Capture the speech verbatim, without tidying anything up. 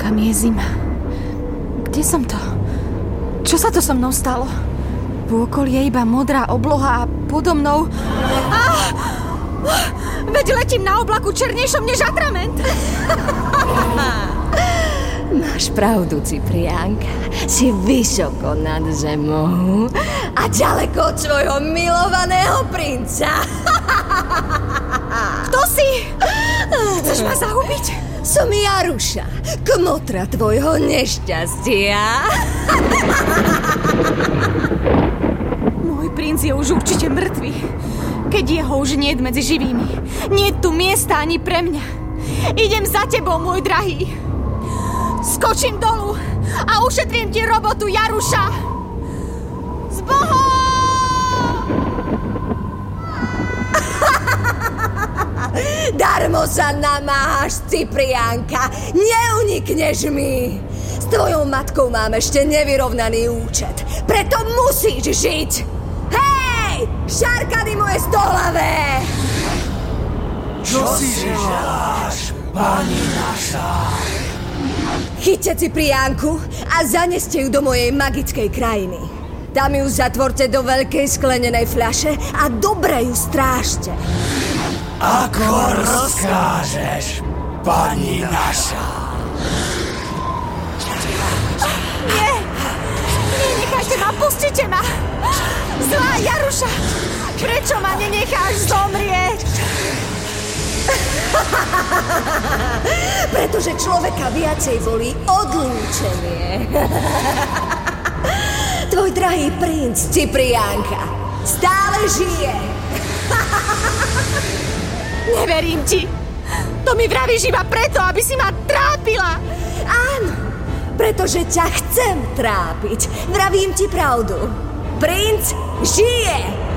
Kam je zima? Kde som to? Čo sa to so mnou stalo? V okolí je iba modrá obloha a podo mnou... Ah! Veď letím na oblaku černejšom než atrament. Máš pravdu, Cipriánka. Si vysoko nad zemou a ďaleko od svojho milovaného princa. Kto si? Chceš ma zahubiť? Som Jaruša, kmotra tvojho nešťastia. Môj princ je už určite mŕtvy. Keď jeho už niet medzi živými. Nie tu miesta ani pre mňa. Idem za tebou, môj drahý. Skočím dolu a ušetrím ti robotu, Jaruša. S Bohom! Darmo sa namáhaš, Cipriánka. Neunikneš mi. S tvojou matkou mám ešte nevyrovnaný účet. Preto musíš žiť. Hej! Šarkany moje stohlavé! Čo si želáš, pani naša? Chyťte Cipriánku a zaneste ju do mojej magickej krajiny. Tam ju zatvorte do veľkej sklenenej fľaše a dobre ju strážte. Ako rozkážeš, pani naša. Nie! Nie, nechajte ma, pustite ma! Zlá Jaruša! Prečo ma nenecháš zomrieť? Pretože človeka viacej bolí odlúčenie. Tvoj drahý princ Cipriánka stále žije. Neverím ti. To mi vravíš iba preto, aby si ma trápila. Áno, pretože ťa chcem trápiť. Vravím ti pravdu. Princ žije.